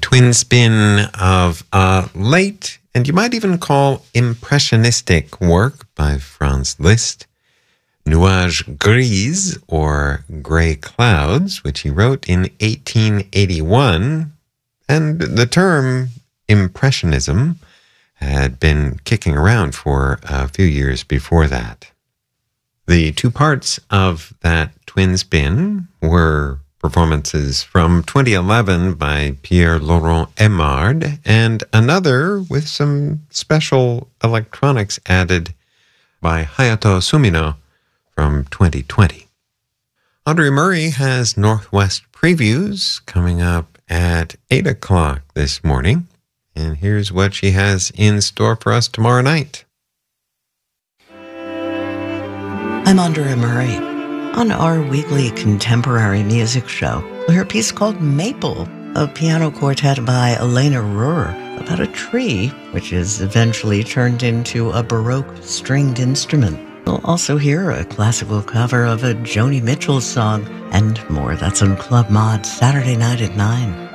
twin spin of late, and you might even call impressionistic work by Franz Liszt, Nuages Gris, or Gray Clouds, which he wrote in 1881. And the term impressionism had been kicking around for a few years before that. The two parts of that twin spin were performances from 2011 by Pierre-Laurent Aimard and another with some special electronics added by Hayato Sumino from 2020. Audrey Murray has Northwest Previews coming up at 8 o'clock this morning, and here's what she has in store for us tomorrow night. I'm Audrey Murray. On our weekly contemporary music show, we'll hear a piece called Maple, a piano quartet by Elena Rohr about a tree, which is eventually turned into a Baroque stringed instrument. We'll also hear a classical cover of a Joni Mitchell song and more. That's on Club Mod Saturday night at 9.